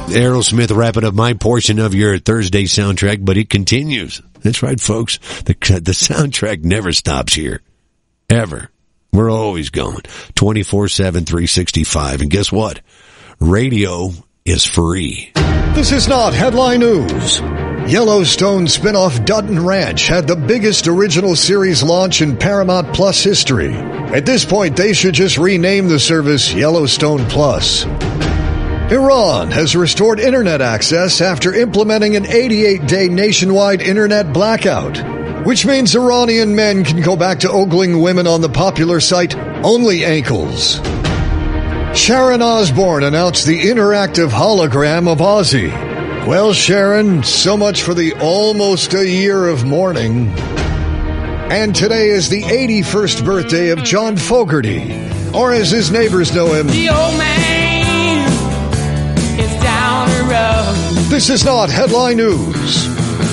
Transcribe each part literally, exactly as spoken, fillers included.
Aerosmith wrapping up my portion of your Thursday soundtrack, but it continues. That's right, folks. The, the soundtrack never stops here. Ever. We're always going. twenty-four seven, three sixty-five. And guess what? Radio is free. This is not headline news. Yellowstone spinoff Dutton Ranch had the biggest original series launch in Paramount Plus history. At this point, they should just rename the service Yellowstone Plus. Iran has restored internet access after implementing an eighty-eight day nationwide internet blackout, which means Iranian men can go back to ogling women on the popular site Only Ankles. Sharon Osbourne announced the interactive hologram of Ozzy. Well, Sharon, so much for the almost a year of mourning. And today is the eighty-first birthday of John Fogerty, or as his neighbors know him, the old man is down the road. This is not headline news.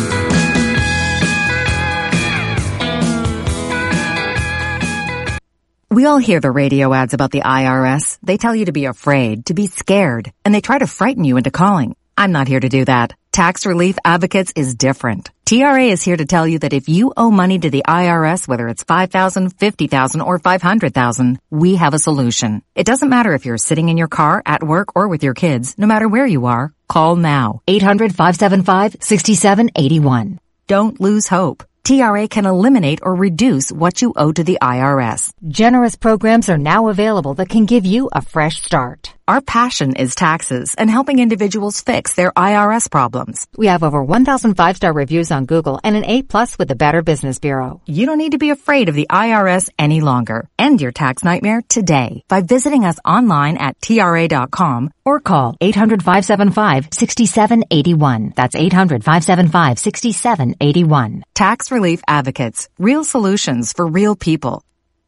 We all hear the radio ads about the I R S. They tell you to be afraid, to be scared, and they try to frighten you into calling. I'm not here to do that. Tax Relief Advocates is different. T R A is here to tell you that if you owe money to the I R S, whether it's five thousand dollars, fifty thousand dollars, or five hundred thousand dollars, we have a solution. It doesn't matter if you're sitting in your car, at work, or with your kids. No matter where you are, call now. eight hundred, five seven five, six seven eight one. Don't lose hope. T R A can eliminate or reduce what you owe to the I R S. Generous programs are now available that can give you a fresh start. Our passion is taxes and helping individuals fix their I R S problems. We have over one thousand five-star reviews on Google and an A plus with the Better Business Bureau. You don't need to be afraid of the I R S any longer. End your tax nightmare today by visiting us online at T R A dot com or call eight hundred, five seven five, six seven eight one. That's eight hundred, five seven five, six seven eight one. Tax Relief Advocates. Real solutions for real people.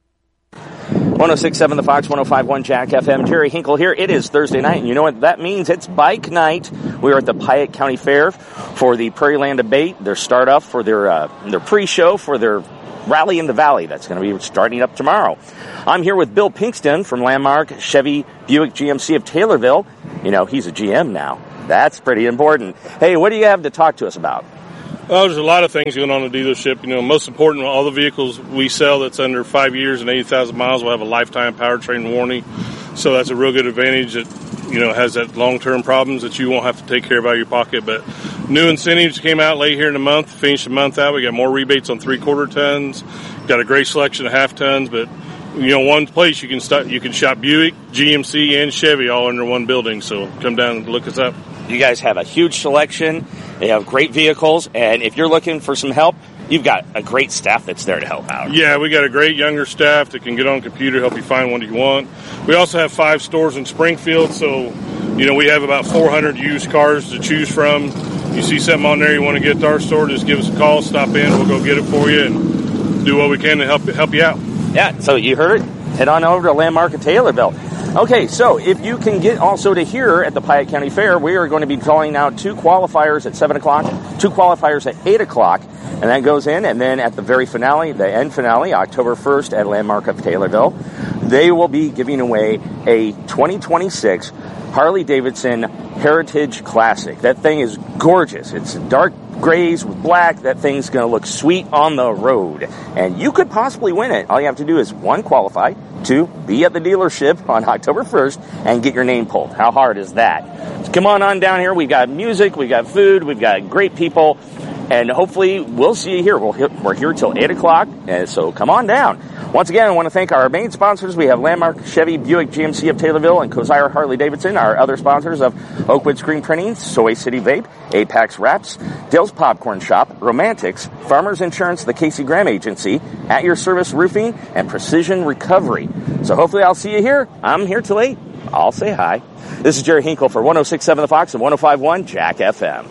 one oh six point seven The Fox, one oh five point one Jack F M. Jerry Hinkle here. It is Thursday night, and you know what that means? It's bike night. We are at the Piatt County Fair for the Prairie Land Debate, their start-off for their uh, their pre-show for their Rally in the Valley. That's going to be starting up tomorrow. I'm here with Bill Pinkston from Landmark Chevy Buick G M C of Taylorville. You know, he's a G M now. That's pretty important. Hey, what do you have to talk to us about? Well, there's a lot of things going on in the dealership. You know, most important, all the vehicles we sell that's under five years and eighty thousand miles will have a lifetime powertrain warranty. So that's a real good advantage that, you know, has that long-term problems that you won't have to take care of out of your pocket. But new incentives came out late here in the month, finished the month out. We got more rebates on three-quarter tons. Got a great selection of half tons. But, you know, one place you can start, you can shop Buick, G M C, and Chevy all under one building. So come down and look us up. You guys have a huge selection. They have great vehicles, and if you're looking for some help, you've got a great staff that's there to help out. Yeah, we got a great younger staff that can get on the computer, help you find what you want. We also have five stores in Springfield, so, you know, we have about four hundred used cars to choose from. You see something on there you want to get to our store, just give us a call, stop in, we'll go get it for you, and do what we can to help help you out. Yeah, so you heard it. Head on over to Landmark at Taylorville. Okay, so if you can get also to here at the Piatt County Fair, we are going to be drawing out two qualifiers at seven o'clock, two qualifiers at eight o'clock, and that goes in. And then at the very finale, the end finale, October first at Landmark of Taylorville, they will be giving away a twenty twenty-six Harley-Davidson Heritage Classic. That thing is gorgeous. It's dark grays with black. That thing's going to look sweet on the road. And you could possibly win it. All you have to do is, one, qualify, two, be at the dealership on October first and get your name pulled. How hard is that? So come on on down here. We've got music, we've got food, we've got great people, and hopefully we'll see you here. We'll, we're here till eight o'clock, and so come on down. Once again, I want to thank our main sponsors. We have Landmark Chevy Buick G M C of Taylorville and Kosier Harley-Davidson. Our other sponsors of Oakwood Screen Printing, Soy City Vape, Apex Wraps, Dill's Popcorn Shop, Romantics, Farmers Insurance, the Casey Graham Agency, At Your Service Roofing, and Precision Recovery. So hopefully I'll see you here. I'm here till eight. I'll say hi. This is Jerry Hinkle for one oh six point seven The Fox and one oh five point one Jack F M.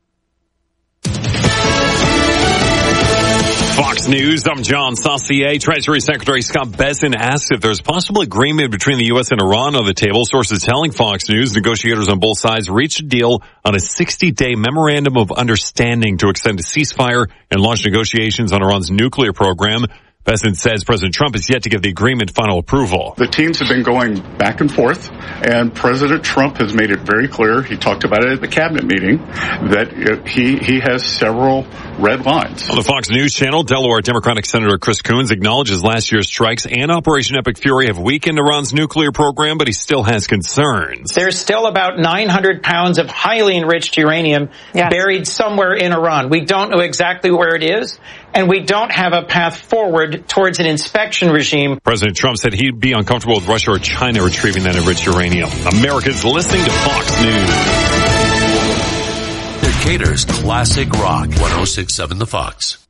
Fox News, I'm John Saucier. Treasury Secretary Scott Bessent asked if there's a possible agreement between the U S and Iran on the table. Sources telling Fox News negotiators on both sides reached a deal on a sixty-day memorandum of understanding to extend a ceasefire and launch negotiations on Iran's nuclear program. Bessent says President Trump has yet to give the agreement final approval. The teams have been going back and forth, and President Trump has made it very clear, he talked about it at the cabinet meeting, that it, he, he has several red lines. On the Fox News Channel, Delaware Democratic Senator Chris Coons acknowledges last year's strikes and Operation Epic Fury have weakened Iran's nuclear program, but he still has concerns. There's still about nine hundred pounds of highly enriched uranium yeah. buried somewhere in Iran. We don't know exactly where it is, and we don't have a path forward towards an inspection regime. President Trump said he'd be uncomfortable with Russia or China retrieving that enriched uranium. Americans listening to Fox News. Decatur's Classic Rock, one oh six point seven The Fox.